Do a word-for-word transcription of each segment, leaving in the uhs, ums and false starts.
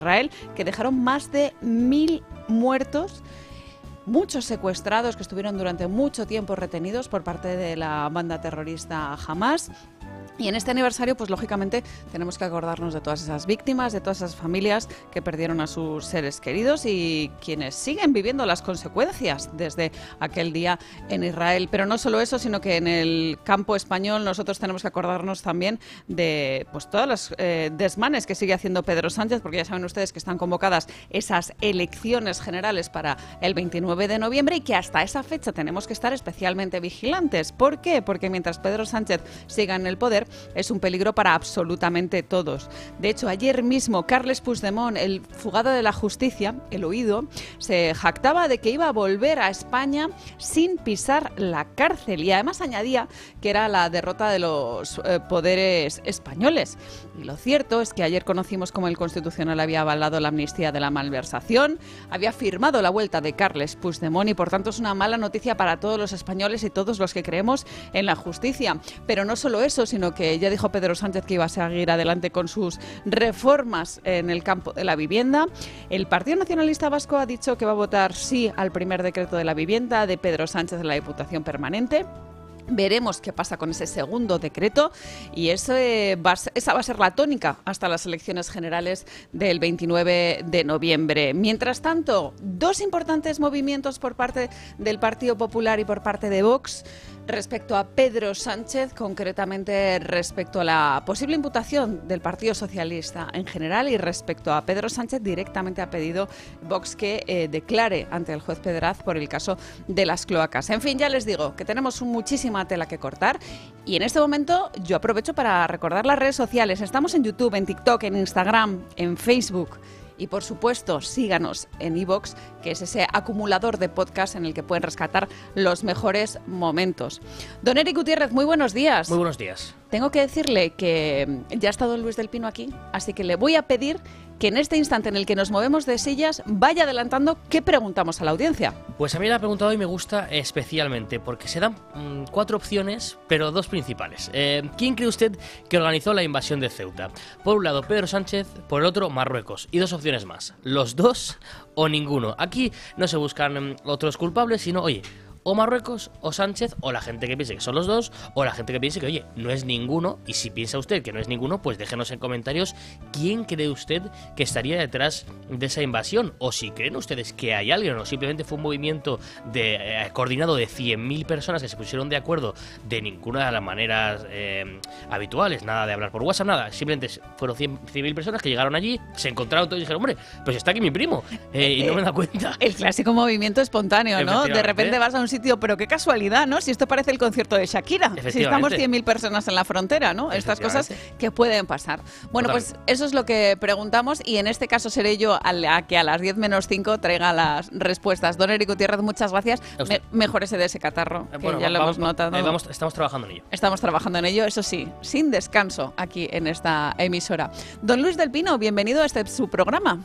Israel, que dejaron más de mil muertos, muchos secuestrados que estuvieron durante mucho tiempo retenidos por parte de la banda terrorista Hamás. Y en este aniversario, pues lógicamente, tenemos que acordarnos de todas esas víctimas, de todas esas familias que perdieron a sus seres queridos y quienes siguen viviendo las consecuencias desde aquel día en Israel. Pero no solo eso, sino que en el campo español nosotros tenemos que acordarnos también de pues todas las eh, desmanes que sigue haciendo Pedro Sánchez, porque ya saben ustedes que están convocadas esas elecciones generales para el veintinueve de noviembre y que hasta esa fecha tenemos que estar especialmente vigilantes. ¿Por qué? Porque mientras Pedro Sánchez siga en el poder, es un peligro para absolutamente todos. De hecho, ayer mismo Carles Puigdemont, el fugado de la justicia, el huido, se jactaba de que iba a volver a España sin pisar la cárcel y además añadía que era la derrota de los eh, poderes españoles. Y lo cierto es que ayer conocimos cómo el Constitucional había avalado la amnistía de la malversación, había firmado la vuelta de Carles Puigdemont y por tanto es una mala noticia para todos los españoles y todos los que creemos en la justicia. Pero no solo eso, sino que ya dijo Pedro Sánchez que iba a seguir adelante con sus reformas en el campo de la vivienda. El Partido Nacionalista Vasco ha dicho que va a votar sí al primer decreto de la vivienda de Pedro Sánchez en la Diputación Permanente. Veremos qué pasa con ese segundo decreto y eso, eh, va, esa va a ser la tónica hasta las elecciones generales del veintinueve de noviembre. Mientras tanto, dos importantes movimientos por parte del Partido Popular y por parte de Vox respecto a Pedro Sánchez, concretamente respecto a la posible imputación del Partido Socialista en general y respecto a Pedro Sánchez directamente ha pedido Vox que eh, declare ante el juez Pedraz por el caso de las cloacas. En fin, ya les digo que tenemos muchísima tela que cortar y en este momento yo aprovecho para recordar las redes sociales. Estamos en YouTube, en TikTok, en Instagram, en Facebook. Y, por supuesto, síganos en iVoox, que es ese acumulador de podcast en el que pueden rescatar los mejores momentos. Don Eric Gutiérrez, muy buenos días. Muy buenos días. Tengo que decirle que ya ha estado Luis del Pino aquí, así que le voy a pedir que en este instante en el que nos movemos de sillas vaya adelantando qué preguntamos a la audiencia. Pues a mí la pregunta de hoy me gusta especialmente porque se dan mmm, cuatro opciones, pero dos principales. Eh, ¿Quién cree usted que organizó la invasión de Ceuta? Por un lado Pedro Sánchez, por el otro Marruecos. Y dos opciones más, los dos o ninguno. Aquí no se buscan otros culpables, sino, oye, o Marruecos, o Sánchez, o la gente que piense que son los dos, o la gente que piense que, oye, no es ninguno. Y si piensa usted que no es ninguno, pues déjenos en comentarios quién cree usted que estaría detrás de esa invasión. O si creen ustedes que hay alguien, o simplemente fue un movimiento de, eh, coordinado de cien mil personas que se pusieron de acuerdo de ninguna de las maneras eh, habituales, nada de hablar por WhatsApp, nada. Simplemente fueron cien mil personas que llegaron allí, se encontraron todos y dijeron, hombre, pues está aquí mi primo, eh, y no me da cuenta. El clásico movimiento espontáneo, ¿no? De repente vas a un sitio, pero qué casualidad, ¿no? Si esto parece el concierto de Shakira, si estamos cien mil personas en la frontera, ¿no? Estas cosas que pueden pasar. Bueno, pues eso es lo que preguntamos y en este caso seré yo a la que a las diez menos cinco traiga las respuestas. Don Eric Gutiérrez, muchas gracias. Me, mejórese de ese catarro, que bueno, ya lo vamos, hemos notado. Eh, vamos, estamos trabajando en ello. Estamos trabajando en ello, eso sí, sin descanso aquí en esta emisora. Don Luis del Pino, bienvenido a este su programa.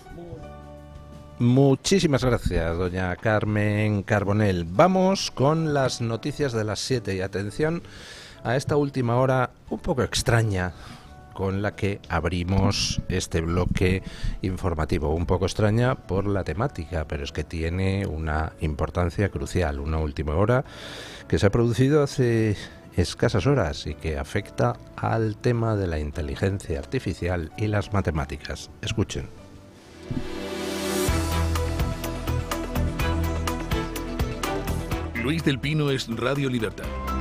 Muchísimas gracias, doña Carmen Carbonell. Vamos con las noticias de las siete y atención a esta última hora un poco extraña con la que abrimos este bloque informativo. Un poco extraña por la temática, pero es que tiene una importancia crucial. Una última hora que se ha producido hace escasas horas y que afecta al tema de la inteligencia artificial y las matemáticas. Escuchen. Luis del Pino es Radio Libertad.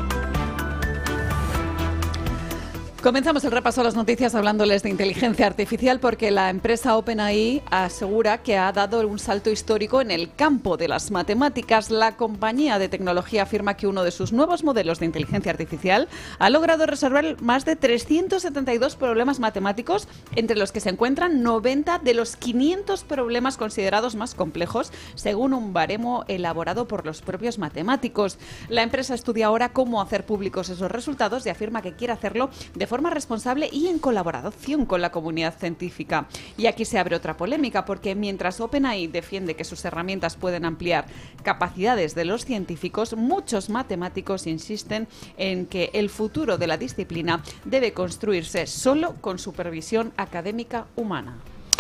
Comenzamos el repaso a las noticias hablándoles de inteligencia artificial porque la empresa OpenAI asegura que ha dado un salto histórico en el campo de las matemáticas. La compañía de tecnología afirma que uno de sus nuevos modelos de inteligencia artificial ha logrado resolver más de trescientos setenta y dos problemas matemáticos, entre los que se encuentran noventa de los quinientos problemas considerados más complejos, según un baremo elaborado por los propios matemáticos. La empresa estudia ahora cómo hacer públicos esos resultados y afirma que quiere hacerlo de forma forma responsable y en colaboración con la comunidad científica. Y aquí se abre otra polémica, porque mientras OpenAI defiende que sus herramientas pueden ampliar capacidades de los científicos, muchos matemáticos insisten en que el futuro de la disciplina debe construirse solo con supervisión académica humana.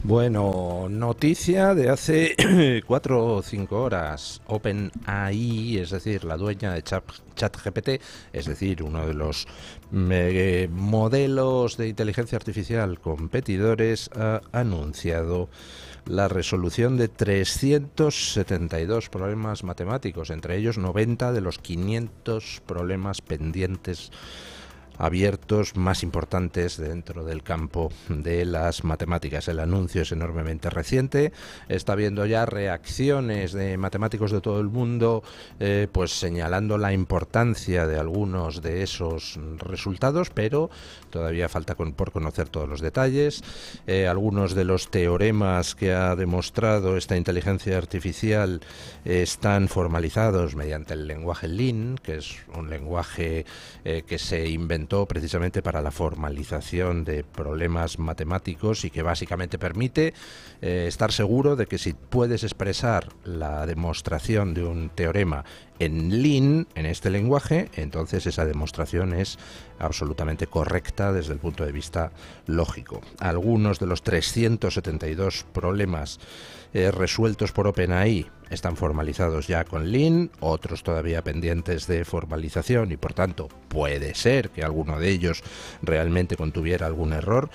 Bueno, noticia de hace cuatro o cinco horas. OpenAI, es decir, la dueña de Chat, ChatGPT, es decir, uno de los eh, modelos de inteligencia artificial competidores, ha anunciado la resolución de trescientos setenta y dos problemas matemáticos, entre ellos noventa de los quinientos problemas pendientes abiertos más importantes dentro del campo de las matemáticas. El anuncio es enormemente reciente, está habiendo ya reacciones de matemáticos de todo el mundo, eh, pues señalando la importancia de algunos de esos resultados, pero todavía falta con, por conocer todos los detalles. Eh, algunos de los teoremas que ha demostrado esta inteligencia artificial eh, están formalizados mediante el lenguaje L I N, que es un lenguaje eh, que se inventó precisamente para la formalización de problemas matemáticos y que básicamente permite eh, estar seguro de que si puedes expresar la demostración de un teorema en L I N, en este lenguaje, entonces esa demostración es absolutamente correcta desde el punto de vista lógico. Algunos de los trescientos setenta y dos problemas eh, resueltos por OpenAI están formalizados ya con L I N, otros todavía pendientes de formalización y por tanto puede ser que alguno de ellos realmente contuviera algún error.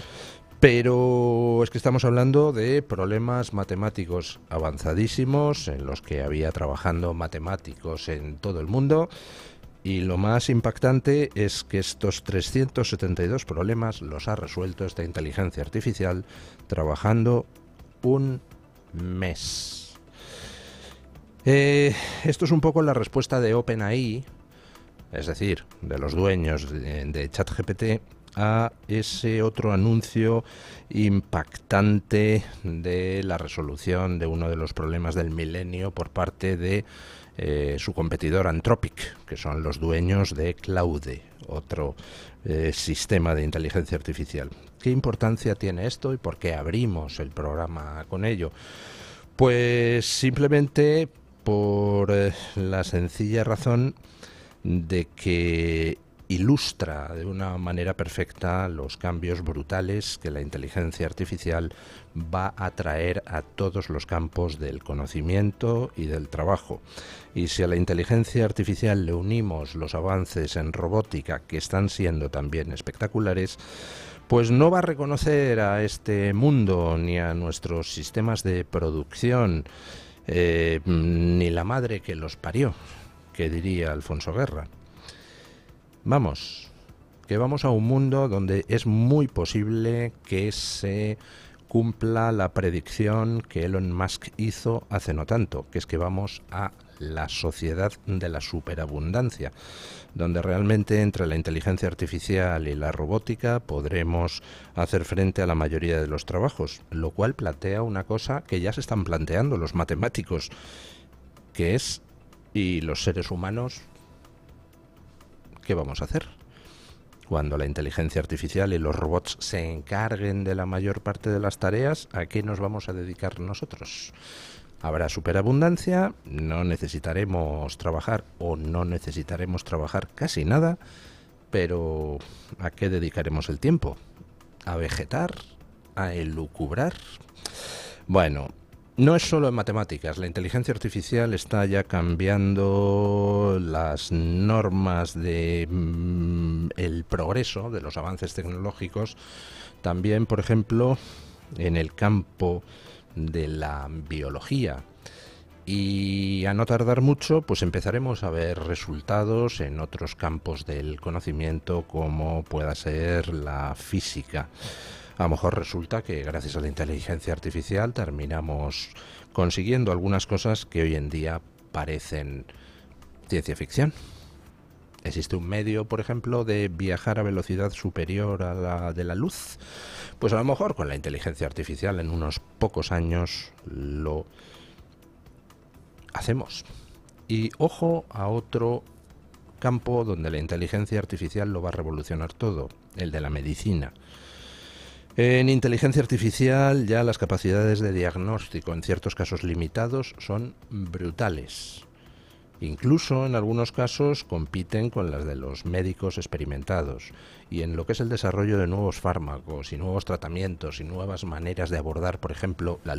Pero es que estamos hablando de problemas matemáticos avanzadísimos en los que había trabajando matemáticos en todo el mundo, y lo más impactante es que estos trescientos setenta y dos problemas los ha resuelto esta inteligencia artificial trabajando un mes. Eh, esto es un poco la respuesta de OpenAI, es decir, de los dueños de, de ChatGPT, a ese otro anuncio impactante de la resolución de uno de los problemas del milenio por parte de eh, su competidor Anthropic, que son los dueños de Claude, otro eh, sistema de inteligencia artificial. ¿Qué importancia tiene esto y por qué abrimos el programa con ello? Pues simplemente por eh, la sencilla razón de que ilustra de una manera perfecta los cambios brutales que la inteligencia artificial va a traer a todos los campos del conocimiento y del trabajo. Y si a la inteligencia artificial le unimos los avances en robótica, que están siendo también espectaculares, pues no va a reconocer a este mundo ni a nuestros sistemas de producción eh, ni la madre que los parió, que diría Alfonso Guerra. Vamos, que vamos a un mundo donde es muy posible que se cumpla la predicción que Elon Musk hizo hace no tanto, que es que vamos a la sociedad de la superabundancia, donde realmente entre la inteligencia artificial y la robótica podremos hacer frente a la mayoría de los trabajos, lo cual plantea una cosa que ya se están planteando los matemáticos, que es, ¿y los seres humanos qué vamos a hacer? Cuando la inteligencia artificial y los robots se encarguen de la mayor parte de las tareas, ¿a qué nos vamos a dedicar nosotros? Habrá superabundancia, no necesitaremos trabajar o no necesitaremos trabajar casi nada, pero ¿a qué dedicaremos el tiempo? ¿A vegetar? ¿A elucubrar? Bueno, no es solo en matemáticas, la inteligencia artificial está ya cambiando las normas de mm, el progreso de los avances tecnológicos, también, por ejemplo, en el campo de la biología. Y a no tardar mucho, pues empezaremos a ver resultados en otros campos del conocimiento, como pueda ser la física. A lo mejor resulta que gracias a la inteligencia artificial terminamos consiguiendo algunas cosas que hoy en día parecen ciencia ficción. ¿Existe un medio, por ejemplo, de viajar a velocidad superior a la de la luz? Pues a lo mejor con la inteligencia artificial en unos pocos años lo hacemos. Y ojo a otro campo donde la inteligencia artificial lo va a revolucionar todo, el de la medicina. En inteligencia artificial ya las capacidades de diagnóstico en ciertos casos limitados son brutales. Incluso en algunos casos compiten con las de los médicos experimentados. Y en lo que es el desarrollo de nuevos fármacos y nuevos tratamientos y nuevas maneras de abordar, por ejemplo, la